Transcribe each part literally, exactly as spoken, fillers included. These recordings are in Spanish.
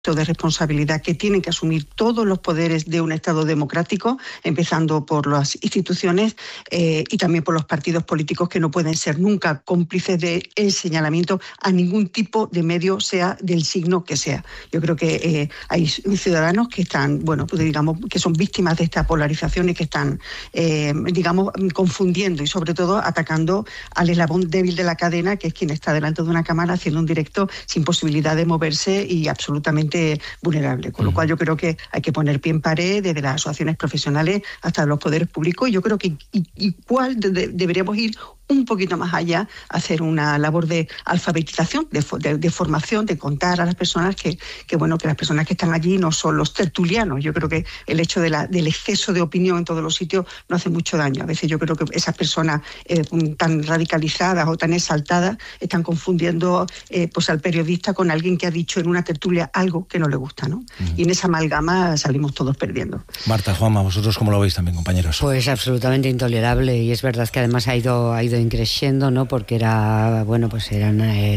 de responsabilidad que tienen que asumir todos los poderes de un Estado democrático, empezando por las instituciones eh, y también por los partidos políticos, que no pueden ser nunca cómplices del señalamiento a ningún tipo de medio, sea del signo que sea. Yo creo que eh, hay ciudadanos que están, bueno, pues digamos, que son víctimas de esta polarización y que están, eh, digamos, confundiendo y sobre todo atacando al eslabón débil de la cadena, que es quien está delante de una cámara haciendo un directo sin posibilidad de moverse y absolutamente vulnerable, con lo cual yo creo que hay que poner pie en pared desde las asociaciones profesionales hasta los poderes públicos, y yo creo que igual de, de, deberíamos ir un poquito más allá, hacer una labor de alfabetización, de, de, de formación, de contar a las personas que, que, bueno, que las personas que están allí no son los tertulianos. Yo creo que el hecho de la, del exceso de opinión en todos los sitios no hace mucho daño. A veces yo creo que esas personas eh, tan radicalizadas o tan exaltadas están confundiendo eh, pues al periodista con alguien que ha dicho en una tertulia algo que no le gusta, ¿no? Uh-huh. Y en esa amalgama salimos todos perdiendo. Marta, Juanma, ¿vosotros cómo lo veis también, compañeros? Pues absolutamente intolerable, y es verdad que además ha ido, ha ido increciendo, ¿no? Porque era, bueno, pues eran, eh,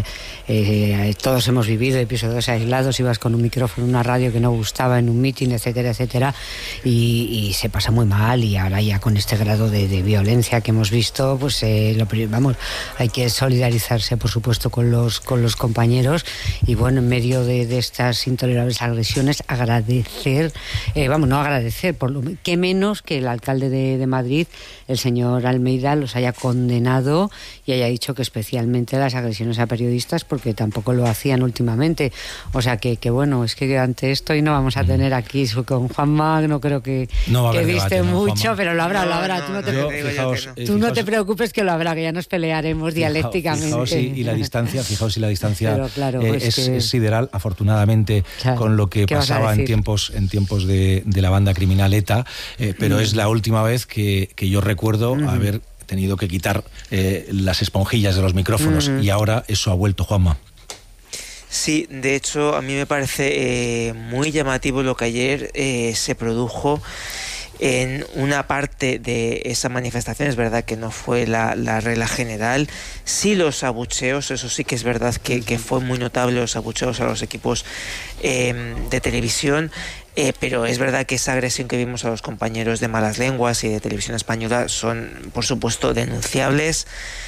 eh, todos hemos vivido episodios aislados, ibas con un micrófono, una radio que no gustaba en un mitin, etcétera, etcétera, y, y se pasa muy mal, y ahora ya con este grado de, de violencia que hemos visto, pues eh, lo, vamos, hay que solidarizarse, por supuesto, con los, con los compañeros, y bueno, en medio de, de estas intolerables agresiones, agradecer, eh, vamos, no agradecer, por lo que menos que el alcalde de, de Madrid, el señor Almeida, los haya condenado y haya dicho que especialmente las agresiones a periodistas, porque tampoco lo hacían últimamente. O sea que, que bueno, es que ante esto y no vamos a tener aquí con Juanma, no creo que, no que diste debate, mucho, ¿no, pero lo habrá, no, lo habrá. No, tú no, no, te, no, fijaos, no. eh, tú no fijaos, te preocupes, que lo habrá, que ya nos pelearemos fijaos, dialécticamente. Fijaos y, y la distancia, fijaos y la distancia pero, claro, eh, pues es, que... es sideral, afortunadamente, claro, con lo que pasaba en tiempos, en tiempos de, de la banda criminal ETA, eh, pero mm. es la última vez que, que yo recuerdo mm. haber tenido que quitar eh, las esponjillas de los micrófonos, mm. y ahora eso ha vuelto, Juanma. Sí, de hecho a mí me parece eh, muy llamativo lo que ayer eh, se produjo en una parte de esa manifestación. Es verdad que no fue la, la regla general, sí los abucheos, eso sí que es verdad que, que fue muy notable, los abucheos a los equipos eh, de televisión. Eh, pero es verdad que esa agresión que vimos a los compañeros de Malas Lenguas y de Televisión Española son, por supuesto, denunciables,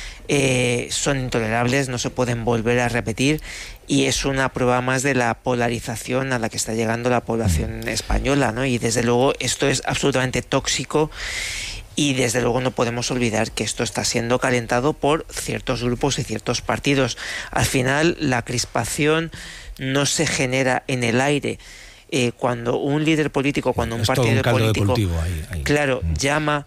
eh, son intolerables, no se pueden volver a repetir, y es una prueba más de la polarización a la que está llegando la población española, ¿no? Y desde luego esto es absolutamente tóxico, y desde luego no podemos olvidar que esto está siendo calentado por ciertos grupos y ciertos partidos. Al final la crispación no se genera en el aire. Eh, cuando un líder político, cuando un es partido todo un caldo político, de cultivo ahí, ahí. claro, mm. llama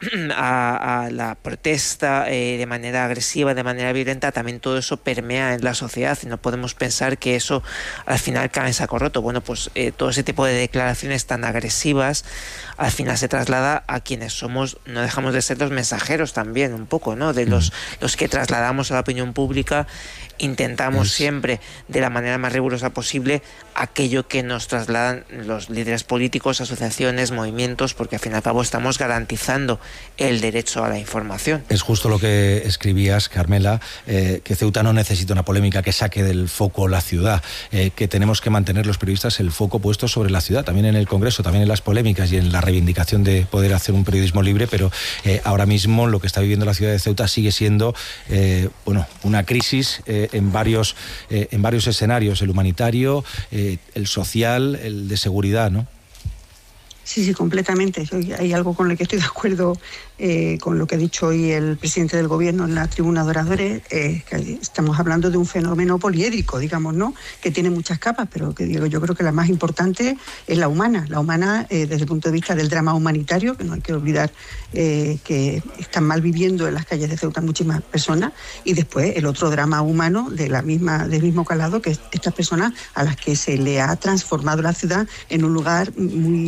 a, a la protesta eh, de manera agresiva, de manera violenta, también todo eso permea en la sociedad, y no podemos pensar que eso al final cae en saco roto. Bueno, pues eh, todo ese tipo de declaraciones tan agresivas al final se traslada a quienes somos, no dejamos de ser los mensajeros también, un poco, ¿no? De los, mm. los que trasladamos a la opinión pública. Intentamos es... siempre, de la manera más rigurosa posible, aquello que nos trasladan los líderes políticos, asociaciones, movimientos, porque al fin y al cabo estamos garantizando el derecho a la información. Es justo lo que escribías, Carmela, eh, que Ceuta no necesita una polémica que saque del foco la ciudad, eh, que tenemos que mantener los periodistas el foco puesto sobre la ciudad, también en el Congreso, también en las polémicas y en la reivindicación de poder hacer un periodismo libre, pero eh, ahora mismo lo que está viviendo la ciudad de Ceuta sigue siendo eh, bueno, una crisis eh, en varios, eh, en varios escenarios, el humanitario, eh, el social, el de seguridad, ¿no? Sí, sí, completamente. Hay algo con lo que estoy de acuerdo eh, con lo que ha dicho hoy el presidente del gobierno en la tribuna de oradores. Eh, que estamos hablando de un fenómeno poliédrico, digamos, ¿no? Que tiene muchas capas, pero que digo, yo creo que la más importante es la humana. La humana eh, desde el punto de vista del drama humanitario, que no hay que olvidar eh, que están mal viviendo en las calles de Ceuta muchísimas personas, y después el otro drama humano de la misma, del mismo calado, que es estas personas a las que se le ha transformado la ciudad en un lugar muy agradable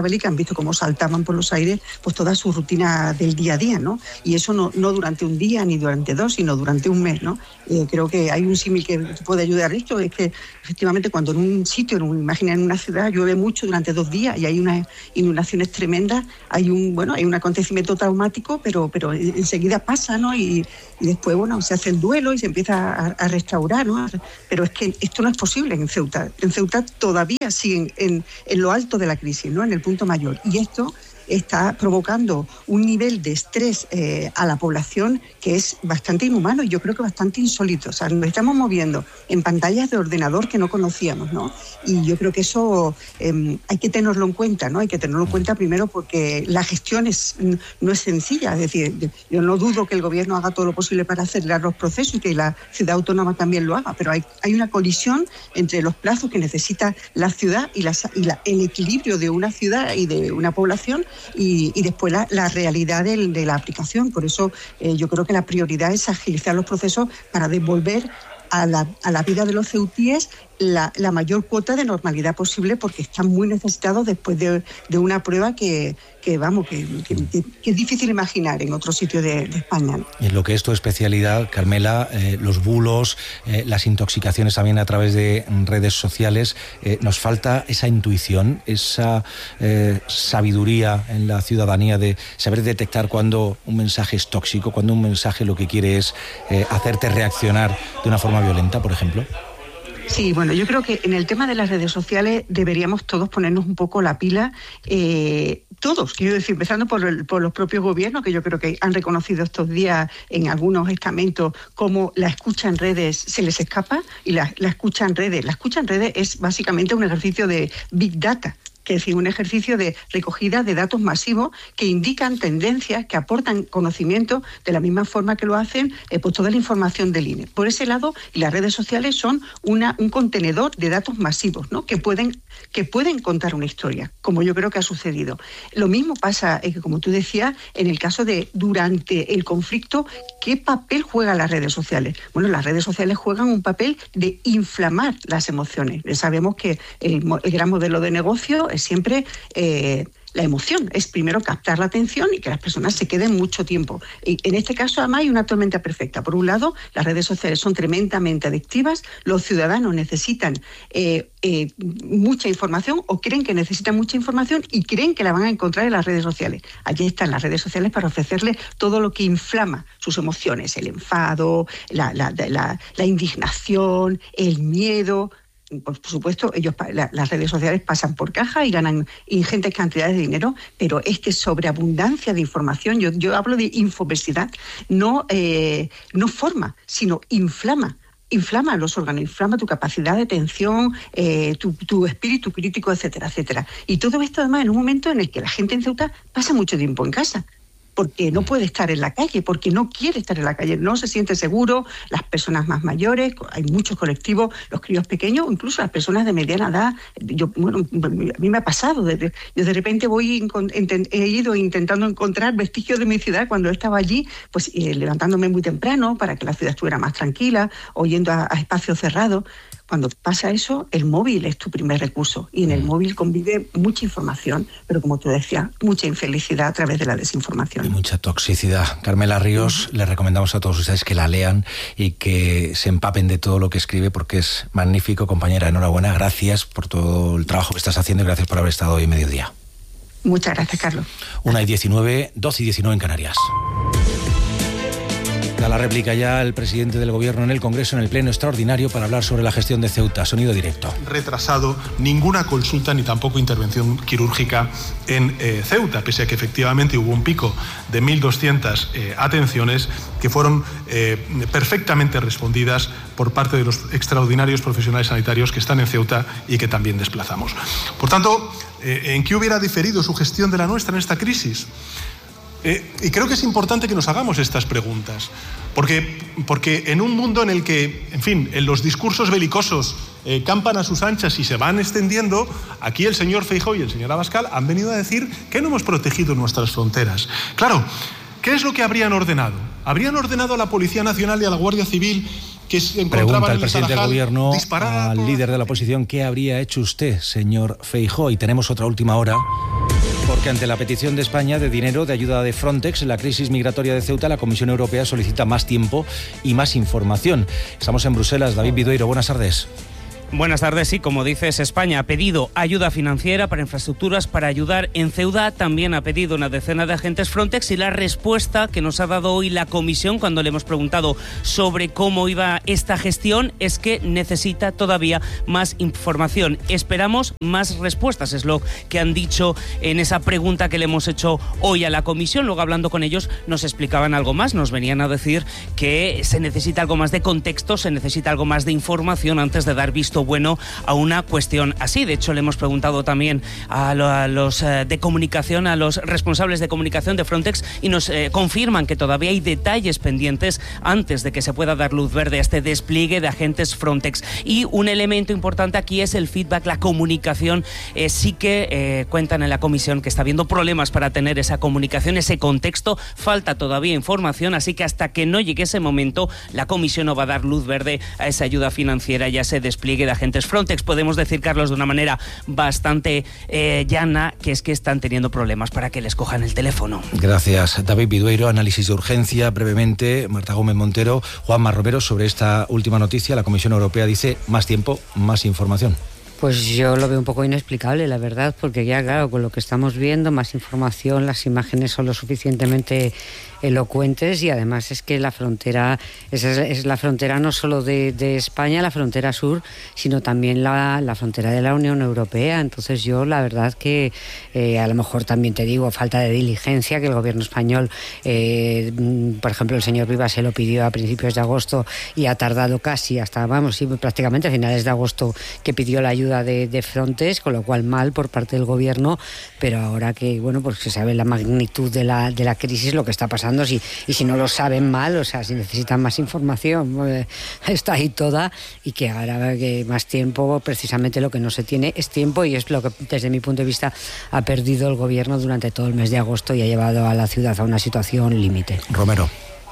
bélica, han visto cómo saltaban por los aires pues toda su rutina del día a día, ¿no? Y eso no, no durante un día ni durante dos, sino durante un mes, ¿no? Eh, creo que hay un símil que puede ayudar a esto, es que efectivamente cuando en un sitio, en un, imagina en una ciudad, llueve mucho durante dos días y hay unas inundaciones tremendas, hay un bueno hay un acontecimiento traumático, pero pero enseguida pasa, ¿no? Y, y después, bueno, se hace el duelo y se empieza a, a restaurar, ¿no? Pero es que esto no es posible en Ceuta. En Ceuta todavía siguen en, en lo alto de la crisis, ¿no? En el punto mayor. Y esto está provocando un nivel de estrés eh, a la población que es bastante inhumano y yo creo que bastante insólito. O sea, nos estamos moviendo en pantallas de ordenador que no conocíamos, ¿no? Y yo creo que eso eh, hay que tenerlo en cuenta, ¿no? Hay que tenerlo en cuenta primero porque la gestión es, no es sencilla. Es decir, yo no dudo que el gobierno haga todo lo posible para acelerar los procesos y que la ciudad autónoma también lo haga, pero hay, hay una colisión entre los plazos que necesita la ciudad y, la, y la, el equilibrio de una ciudad y de una población Y, y después la, la realidad del, de la aplicación. Por eso eh, yo creo que la prioridad es agilizar los procesos para devolver a la, a la vida de los ceutíes la, la mayor cuota de normalidad posible, porque están muy necesitados después de, de una prueba que, que vamos, que, que, que, que es difícil imaginar en otro sitio de, de España. Y en lo que es tu especialidad, Carmela, eh, los bulos, eh, las intoxicaciones también a través de redes sociales, eh, nos falta esa intuición, esa eh, sabiduría en la ciudadanía de saber detectar cuando un mensaje es tóxico, cuando un mensaje lo que quiere es eh, hacerte reaccionar de una forma violenta, por ejemplo. Sí, bueno, yo creo que en el tema de las redes sociales deberíamos todos ponernos un poco la pila, eh, todos, quiero decir, empezando por, el, por los propios gobiernos, que yo creo que han reconocido estos días en algunos estamentos cómo la escucha en redes se les escapa, y la, la escucha en redes, la escucha en redes es básicamente un ejercicio de Big Data, que es decir, un ejercicio de recogida de datos masivos que indican tendencias, que aportan conocimiento de la misma forma que lo hacen eh, pues toda la información del I N E. Por ese lado, y las redes sociales son una, un contenedor de datos masivos, ¿no? que, pueden, que pueden contar una historia, como yo creo que ha sucedido. Lo mismo pasa, eh, como tú decías, en el caso de durante el conflicto, ¿qué papel juegan las redes sociales? Bueno, las redes sociales juegan un papel de inflamar las emociones. Sabemos que el, el gran modelo de negocio es siempre eh, la emoción, es primero captar la atención y que las personas se queden mucho tiempo. Y en este caso, además, hay una tormenta perfecta. Por un lado, las redes sociales son tremendamente adictivas, los ciudadanos necesitan eh, eh, mucha información o creen que necesitan mucha información y creen que la van a encontrar en las redes sociales. Allí están las redes sociales para ofrecerles todo lo que inflama sus emociones, el enfado, la, la, la, la indignación, el miedo. Por supuesto, ellos, la, las redes sociales pasan por caja y ganan ingentes cantidades de dinero, pero es que sobreabundancia de información, yo, yo hablo de infobesidad, no, eh, no forma, sino inflama. Inflama los órganos, inflama tu capacidad de atención, eh, tu, tu espíritu crítico, etcétera, etcétera. Y todo esto además en un momento en el que la gente en Ceuta pasa mucho tiempo en casa, porque no puede estar en la calle, porque no quiere estar en la calle, no se siente seguro, las personas más mayores, hay muchos colectivos, los críos pequeños, incluso las personas de mediana edad. Yo, bueno, a mí me ha pasado, de, yo de repente voy, he ido intentando encontrar vestigios de mi ciudad cuando estaba allí, pues eh, levantándome muy temprano para que la ciudad estuviera más tranquila, o yendo a, a espacios cerrados. Cuando pasa eso, el móvil es tu primer recurso y en el móvil convive mucha información, pero como te decía, mucha infelicidad a través de la desinformación. Y mucha toxicidad. Carmela Ríos, uh-huh. les recomendamos a todos ustedes que la lean y que se empapen de todo lo que escribe porque es magnífico. Compañera, enhorabuena, gracias por todo el trabajo que estás haciendo y gracias por haber estado hoy en Mediodía. Muchas gracias, Carlos. Una y diecinueve, dos y diecinueve en Canarias. Da la réplica ya el presidente del Gobierno en el Congreso, en el Pleno Extraordinario, para hablar sobre la gestión de Ceuta. Sonido directo. Retrasado ninguna consulta ni tampoco intervención quirúrgica en eh, Ceuta, pese a que efectivamente hubo un pico de mil doscientas eh, atenciones que fueron eh, perfectamente respondidas por parte de los extraordinarios profesionales sanitarios que están en Ceuta y que también desplazamos. Por tanto, eh, ¿en qué hubiera diferido su gestión de la nuestra en esta crisis? Eh, y creo que es importante que nos hagamos estas preguntas, porque, porque en un mundo en el que, en fin, en los discursos belicosos eh, campan a sus anchas y se van extendiendo, aquí el señor Feijóo y el señor Abascal han venido a decir que no hemos protegido nuestras fronteras. Claro, ¿qué es lo que habrían ordenado? ¿Habrían ordenado a la Policía Nacional y a la Guardia Civil que se encontraban Pregunta en el presidente del Gobierno disparar al líder de la oposición: ¿qué habría hecho usted, señor Feijóo? Y tenemos otra última hora. Porque ante la petición de España de dinero de ayuda de Frontex en la crisis migratoria de Ceuta, la Comisión Europea solicita más tiempo y más información. Estamos en Bruselas. David Bidueiro, buenas tardes. Buenas tardes. Sí, como dices, España ha pedido ayuda financiera para infraestructuras para ayudar en Ceuta. También ha pedido una decena de agentes Frontex, y la respuesta que nos ha dado hoy la Comisión cuando le hemos preguntado sobre cómo iba esta gestión es que necesita todavía más información. Esperamos más respuestas, es lo que han dicho en esa pregunta que le hemos hecho hoy a la Comisión. Luego, hablando con ellos, nos explicaban algo más. Nos venían a decir que se necesita algo más de contexto, se necesita algo más de información antes de dar visto bueno a una cuestión así. De hecho, le hemos preguntado también a, lo, a los eh, de comunicación, a los responsables de comunicación de Frontex, y nos eh, confirman que todavía hay detalles pendientes antes de que se pueda dar luz verde a este despliegue de agentes Frontex. Y un elemento importante aquí es el feedback, la comunicación. Eh, sí que eh, cuentan en la Comisión que está habiendo problemas para tener esa comunicación, ese contexto. Falta todavía información, así que hasta que no llegue ese momento, la Comisión no va a dar luz verde a esa ayuda financiera y a ese despliegue de agentes Frontex. Podemos decir, Carlos, de una manera bastante eh, llana, que es que están teniendo problemas para que les cojan el teléfono. Gracias, David Bidueiro. Análisis de urgencia, brevemente. Marta Gómez Montero, Juanma Romero, sobre esta última noticia. La Comisión Europea dice más tiempo, más información. Pues yo lo veo un poco inexplicable, la verdad, porque ya, claro, con lo que estamos viendo, más información, las imágenes son lo suficientemente elocuentes, y además es que la frontera es, es la frontera no solo de, de España, la frontera sur, sino también la, la frontera de la Unión Europea. Entonces yo, la verdad que eh, a lo mejor también te digo, falta de diligencia, que el gobierno español, eh, por ejemplo, el señor Rivas se lo pidió a principios de agosto y ha tardado casi hasta, vamos, sí, prácticamente a finales de agosto que pidió la ayuda de, de Frontex, con lo cual mal por parte del gobierno, pero ahora que, bueno, pues se sabe la magnitud de la, de la crisis, lo que está pasando, si, y si no lo saben mal, o sea, si necesitan más información, eh, está ahí toda, y que ahora que más tiempo, precisamente lo que no se tiene es tiempo, y es lo que desde mi punto de vista ha perdido el gobierno durante todo el mes de agosto y ha llevado a la ciudad a una situación límite. Romero.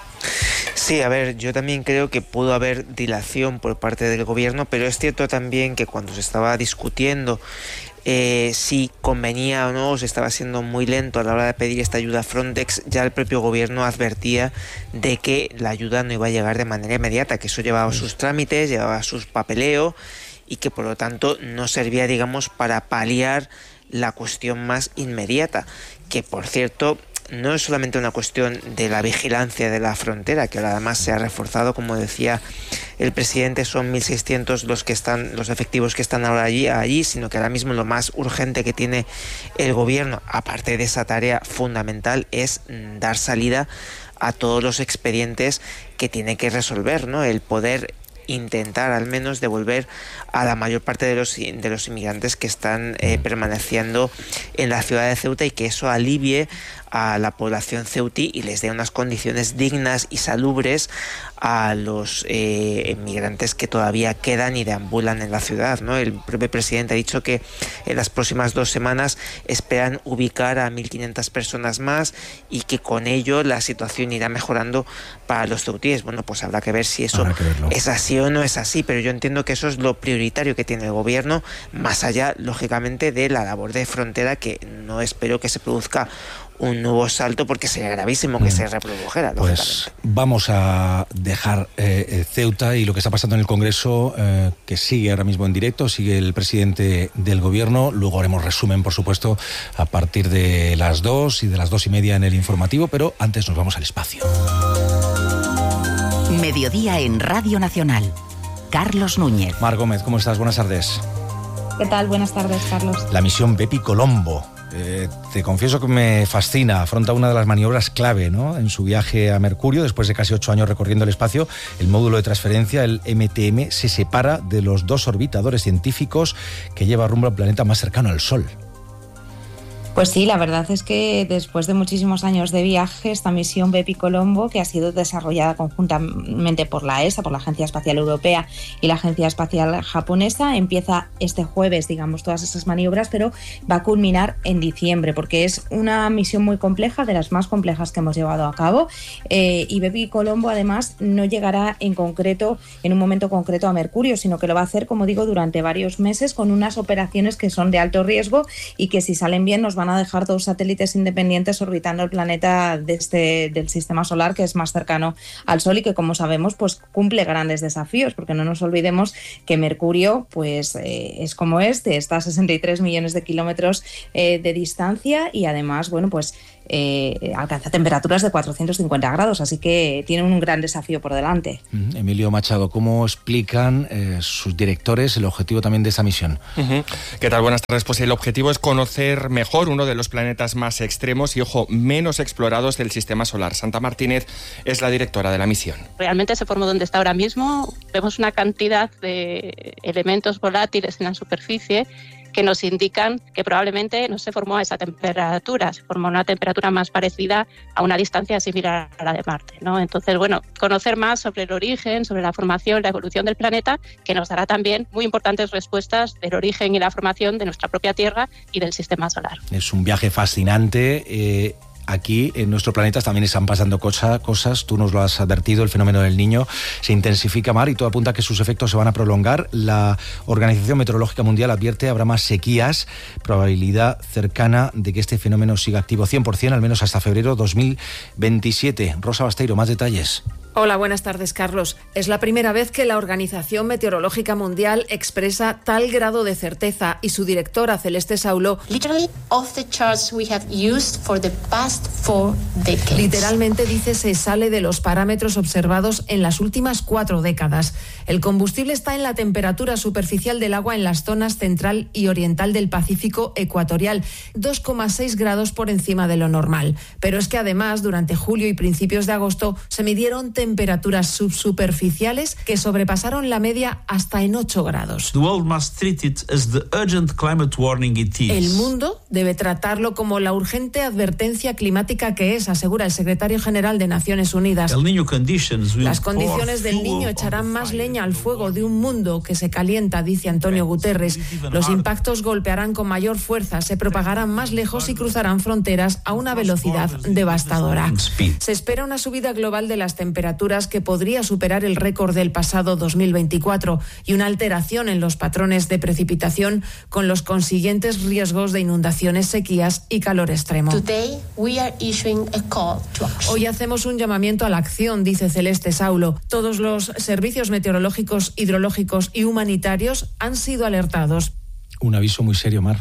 Sí, a ver, yo también creo que pudo haber dilación por parte del gobierno, pero es cierto también que cuando se estaba discutiendo eh, si convenía o no, o se estaba siendo muy lento a la hora de pedir esta ayuda a Frontex, ya el propio gobierno advertía de que la ayuda no iba a llegar de manera inmediata, que eso llevaba sus trámites, llevaba sus papeleo, y que por lo tanto no servía, digamos, para paliar la cuestión más inmediata, que por cierto no es solamente una cuestión de la vigilancia de la frontera, que ahora además se ha reforzado, como decía el presidente, son mil seiscientos los que están, los efectivos que están ahora allí, allí, sino que ahora mismo lo más urgente que tiene el gobierno, aparte de esa tarea fundamental, es dar salida a todos los expedientes que tiene que resolver, ¿no? El poder intentar al menos devolver a la mayor parte de los, de los inmigrantes que están eh, permaneciendo en la ciudad de Ceuta, y que eso alivie a la población ceutí y les dé unas condiciones dignas y salubres a los eh, inmigrantes que todavía quedan y deambulan en la ciudad, ¿no? El propio presidente ha dicho que en las próximas dos semanas esperan ubicar a mil quinientas personas más, y que con ello la situación irá mejorando para los ceutíes. Bueno, pues habrá que ver si eso es así o no es así, pero yo entiendo que eso es lo prioritario que tiene el gobierno, más allá, lógicamente, de la labor de frontera, que no espero que se produzca un nuevo salto, porque sería gravísimo que se reprodujera. Pues vamos a dejar eh, Ceuta y lo que está pasando en el Congreso, eh, que sigue ahora mismo en directo, sigue el presidente del gobierno. Luego haremos resumen, por supuesto, a partir de las dos y de las dos y media en el informativo, pero antes nos vamos al espacio. Mediodía en Radio Nacional. Carlos Núñez. Mar Gómez, ¿cómo estás? Buenas tardes. ¿Qué tal? Buenas tardes, Carlos. La misión Bepi Colombo. Eh, te confieso que me fascina. Afronta una de las maniobras clave, ¿no?, en su viaje a Mercurio. Después de casi ocho años recorriendo el espacio, el módulo de transferencia, el M T M, se separa de los dos orbitadores científicos que lleva rumbo al planeta más cercano al Sol. Pues sí, la verdad es que después de muchísimos años de viaje, esta misión Bepi Colombo, que ha sido desarrollada conjuntamente por la E S A, por la Agencia Espacial Europea, y la Agencia Espacial Japonesa, empieza este jueves, digamos, todas esas maniobras, pero va a culminar en diciembre, porque es una misión muy compleja, de las más complejas que hemos llevado a cabo, eh, y Bepi Colombo además no llegará en concreto, en un momento concreto a Mercurio, sino que lo va a hacer, como digo, durante varios meses, con unas operaciones que son de alto riesgo y que, si salen bien, nos van van a dejar dos satélites independientes orbitando el planeta desde del sistema solar, que es más cercano al Sol y que, como sabemos, pues cumple grandes desafíos, porque no nos olvidemos que Mercurio pues eh, es como este, está a sesenta y tres millones de kilómetros eh, de distancia y además, bueno, pues Eh, alcanza temperaturas de cuatrocientos cincuenta grados, así que tiene un gran desafío por delante. Emilio Machado, ¿cómo explican eh, sus directores el objetivo también de esta misión? Uh-huh. ¿Qué tal? Buenas tardes. Pues el objetivo es conocer mejor uno de los planetas más extremos y, ojo, menos explorados del sistema solar. Santa Martínez es la directora de la misión. Realmente ese forma donde está ahora mismo, vemos una cantidad de elementos volátiles en la superficie que nos indican que probablemente no se formó a esa temperatura, se formó a una temperatura más parecida a una distancia similar a la de Marte, ¿no? Entonces, bueno, conocer más sobre el origen, sobre la formación, la evolución del planeta, que nos dará también muy importantes respuestas del origen y la formación de nuestra propia Tierra y del sistema solar. Es un viaje fascinante. Eh... Aquí en nuestro planeta también están pasando cosa, cosas, tú nos lo has advertido, el fenómeno del Niño se intensifica, Mar, y todo apunta a que sus efectos se van a prolongar. La Organización Meteorológica Mundial advierte habrá más sequías, probabilidad cercana de que este fenómeno siga activo cien por ciento, al menos hasta febrero dos mil veintisiete. Rosa Basteiro, más detalles. Hola, buenas tardes, Carlos. Es la primera vez que la Organización Meteorológica Mundial expresa tal grado de certeza y su directora, Celeste Saulo, Literally off the charts we have used for the past four decades. Literalmente dice se sale de los parámetros observados en las últimas cuatro décadas. El combustible está en la temperatura superficial del agua en las zonas central y oriental del Pacífico ecuatorial, dos coma seis grados por encima de lo normal. Pero es que además, durante julio y principios de agosto, se midieron temperaturas temperaturas subsuperficiales que sobrepasaron la media hasta en ocho grados. The world must treat it as the urgent climate warning it is. El mundo debe tratarlo como la urgente advertencia climática que es, asegura el secretario general de Naciones Unidas. El Niño conditions will Las condiciones del Niño echarán más leña al fuego de un mundo que se calienta, dice Antonio Guterres. Los impactos golpearán con mayor fuerza, se propagarán más lejos y cruzarán fronteras a una velocidad devastadora. Se espera una subida global de las temperaturas que podría superar el récord del pasado dos mil veinticuatro y una alteración en los patrones de precipitación con los consiguientes riesgos de inundaciones, sequías y calor extremo. Today we are issuing a call to action. Hoy hacemos un llamamiento a la acción, dice Celeste Saulo. Todos los servicios meteorológicos, hidrológicos y humanitarios han sido alertados. Un aviso muy serio, Mar.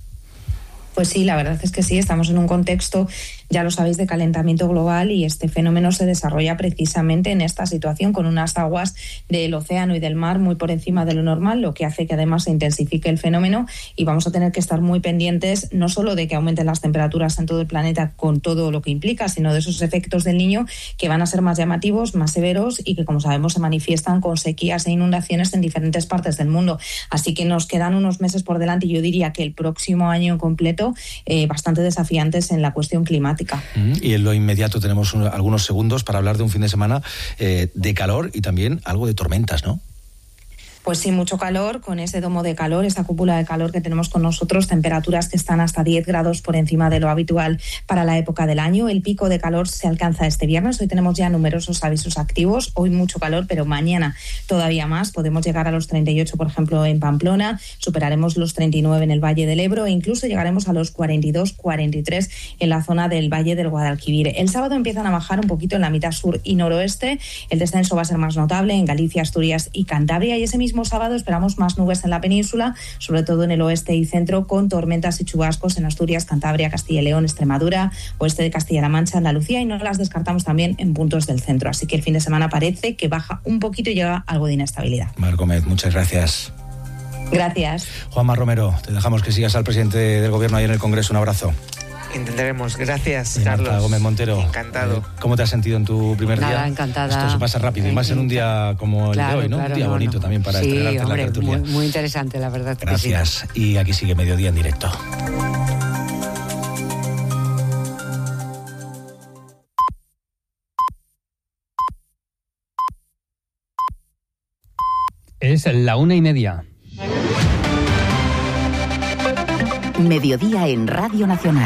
Pues sí, la verdad es que sí, estamos en un contexto, ya lo sabéis, de calentamiento global y este fenómeno se desarrolla precisamente en esta situación con unas aguas del océano y del mar muy por encima de lo normal, lo que hace que además se intensifique el fenómeno y vamos a tener que estar muy pendientes no solo de que aumenten las temperaturas en todo el planeta con todo lo que implica, sino de esos efectos del Niño que van a ser más llamativos, más severos y que, como sabemos, se manifiestan con sequías e inundaciones en diferentes partes del mundo. Así que nos quedan unos meses por delante y yo diría que el próximo año completo Eh, bastante desafiantes en la cuestión climática. Y en lo inmediato tenemos un, algunos segundos para hablar de un fin de semana eh, de calor y también algo de tormentas, ¿no? Pues sí, mucho calor, con ese domo de calor, esa cúpula de calor que tenemos con nosotros, temperaturas que están hasta diez grados por encima de lo habitual para la época del año. El pico de calor se alcanza este viernes, hoy tenemos ya numerosos avisos activos, hoy mucho calor, pero mañana todavía más, podemos llegar a los treinta y ocho, por ejemplo, en Pamplona, superaremos los treinta y nueve en el Valle del Ebro e incluso llegaremos a los cuarenta y dos, cuarenta y tres en la zona del Valle del Guadalquivir. El sábado empiezan a bajar un poquito en la mitad sur y noroeste, el descenso va a ser más notable en Galicia, Asturias y Cantabria y ese mismo sábado esperamos más nubes en la península, sobre todo en el oeste y centro, con tormentas y chubascos en Asturias, Cantabria, Castilla y León, Extremadura, oeste de Castilla-La Mancha, Andalucía y no las descartamos también en puntos del centro. Así que el fin de semana parece que baja un poquito y llega algo de inestabilidad. Mar Gómez, muchas gracias. Gracias. Juanma Romero, te dejamos que sigas al presidente del Gobierno ahí en el Congreso. Un abrazo. Intentaremos. Gracias, Bien, Carlos. Gómez Montero. Encantado. Eh, ¿Cómo te has sentido en tu primer Nada, día? encantada. Esto se pasa rápido, y más en un día como el Claro, de hoy, ¿no? claro, un día no, bonito no. también para sí, estrenarte hombre, en la tertulia. Muy, muy interesante, la verdad. Gracias. Sí. Y aquí sigue Mediodía en directo. Es la una y media. Mediodía en Radio Nacional.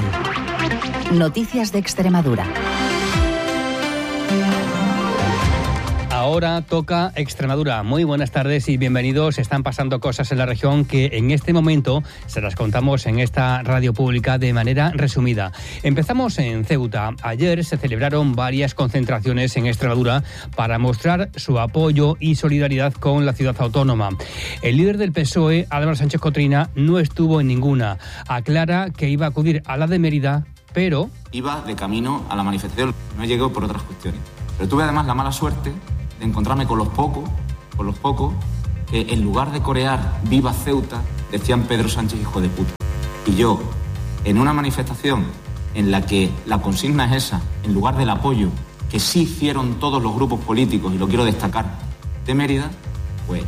Noticias de Extremadura. Ahora toca Extremadura. Muy buenas tardes y bienvenidos. Están pasando cosas en la región que en este momento se las contamos en esta radio pública de manera resumida. Empezamos en Ceuta. Ayer se celebraron varias concentraciones en Extremadura para mostrar su apoyo y solidaridad con la ciudad autónoma. El líder del P S O E, Álvaro Sánchez Cotrina, no estuvo en ninguna. Aclara que iba a acudir a la de Mérida, pero... Iba de camino a la manifestación, no llegó por otras cuestiones. Pero tuve además la mala suerte de encontrarme con los pocos, con los pocos, que en lugar de corear "Viva Ceuta", decían "Pedro Sánchez, hijo de puta". Y yo, en una manifestación en la que la consigna es esa, en lugar del apoyo que sí hicieron todos los grupos políticos, y lo quiero destacar, de Mérida, pues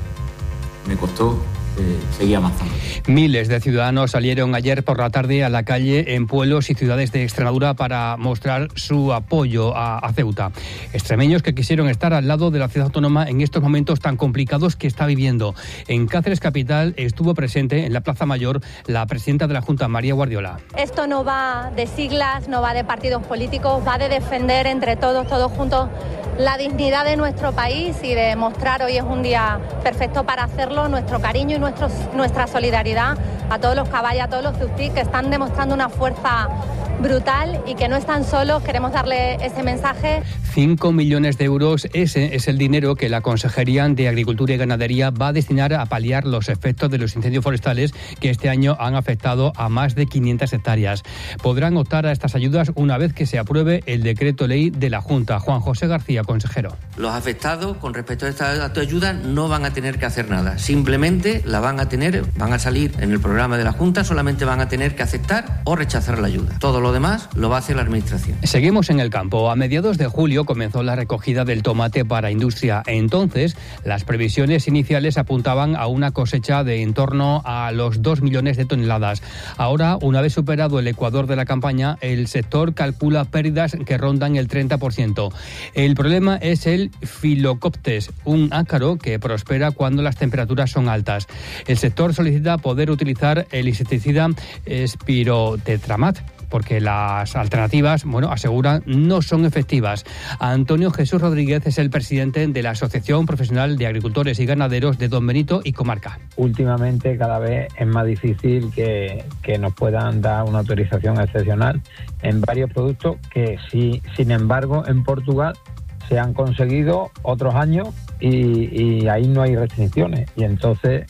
me costó eh, seguir avanzando. Miles de ciudadanos salieron ayer por la tarde a la calle en pueblos y ciudades de Extremadura para mostrar su apoyo a, a Ceuta. Extremeños que quisieron estar al lado de la ciudad autónoma en estos momentos tan complicados que está viviendo. En Cáceres capital estuvo presente en la Plaza Mayor la presidenta de la Junta, María Guardiola. Esto no va de siglas, no va de partidos políticos, va de defender entre todos, todos juntos, la dignidad de nuestro país y de mostrar, hoy es un día perfecto para hacerlo, nuestro cariño y nuestro, nuestra solidaridad a todos los caballos, a todos los ceutí que están demostrando una fuerza brutal y que no están solos. Queremos darle ese mensaje. Cinco millones de euros, ese es el dinero que la Consejería de Agricultura y Ganadería va a destinar a paliar los efectos de los incendios forestales que este año han afectado a más de quinientas hectáreas. Podrán optar a estas ayudas una vez que se apruebe el decreto ley de la Junta. Juan José García, consejero. Los afectados con respecto a esta ayuda no van a tener que hacer nada, simplemente la van a tener, van a salir en el programa de la Junta, solamente van a tener que aceptar o rechazar la ayuda. Todo lo demás lo va a hacer la Administración. Seguimos en el campo. A mediados de julio comenzó la recogida del tomate para industria. Entonces, las previsiones iniciales apuntaban a una cosecha de en torno a los dos millones de toneladas. Ahora, una vez superado el ecuador de la campaña, el sector calcula pérdidas que rondan el treinta por ciento. El problema es el Phyllocoptes, un ácaro que prospera cuando las temperaturas son altas. El sector solicita poder utilizar el insecticida Spirotetramat, porque las alternativas, bueno, aseguran, no son efectivas. Antonio Jesús Rodríguez es el presidente de la Asociación Profesional de Agricultores y Ganaderos de Don Benito y Comarca. Últimamente cada vez es más difícil que, que nos puedan dar una autorización excepcional en varios productos que sí, sin embargo, en Portugal se han conseguido otros años y, y ahí no hay restricciones. Y entonces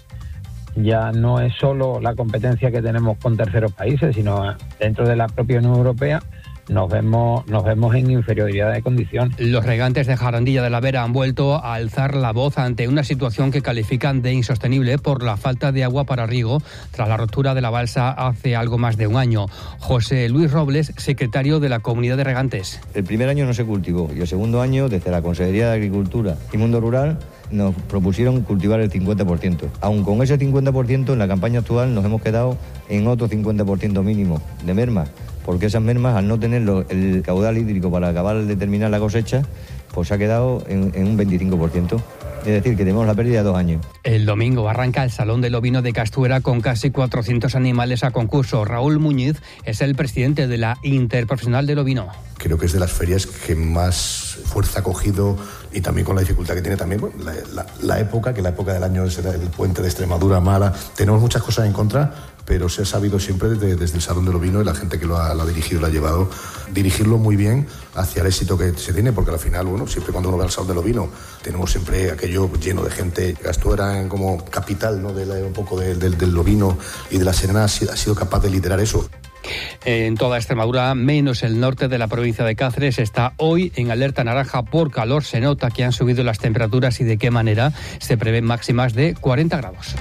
ya no es solo la competencia que tenemos con terceros países, sino dentro de la propia Unión Europea nos vemos nos vemos en inferioridad de condiciones. Los regantes de Jarandilla de la Vera han vuelto a alzar la voz ante una situación que califican de insostenible por la falta de agua para riego tras la ruptura de la balsa hace algo más de un año. José Luis Robles, secretario de la Comunidad de Regantes. El primer año no se cultivó y el segundo año, desde la Consejería de Agricultura y Mundo Rural, nos propusieron cultivar el cincuenta por ciento. Aun con ese cincuenta por ciento, en la campaña actual nos hemos quedado en otro cincuenta por ciento mínimo de mermas, porque esas mermas, al no tener lo, el caudal hídrico para acabar de terminar la cosecha, pues se ha quedado en, en un veinticinco por ciento. Es decir, que tenemos la pérdida de dos años. El domingo arranca el Salón del Ovino de Castuera con casi cuatrocientos animales a concurso. Raúl Muñiz es el presidente de la Interprofesional del Ovino. Creo que es de las ferias que más fuerza ha cogido y también con la dificultad que tiene también bueno, la, la, la época, que la época del año es el puente de Extremadura mala. Tenemos muchas cosas en contra, pero se ha sabido siempre desde, desde el Salón del Ovino y la gente que lo ha, lo ha dirigido, lo ha llevado, dirigirlo muy bien hacia el éxito que se tiene, porque al final, bueno, siempre cuando uno va al Salón del Ovino, tenemos siempre aquello lleno de gente. Castuera como capital, ¿no? de la, un poco de, de, del ovino y de la Serena ha sido, ha sido capaz de liderar eso. En toda Extremadura, menos el norte de la provincia de Cáceres, está hoy en alerta naranja por calor. Se nota que han subido las temperaturas y de qué manera. Se prevén máximas de cuarenta grados.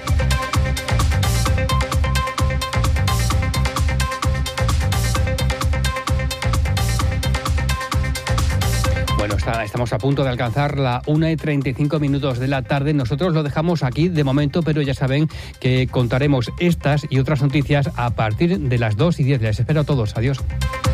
Bueno, está, estamos a punto de alcanzar la una y treinta y cinco minutos de la tarde. Nosotros lo dejamos aquí de momento, pero ya saben que contaremos estas y otras noticias a partir de las dos y diez. Les espero a todos. Adiós.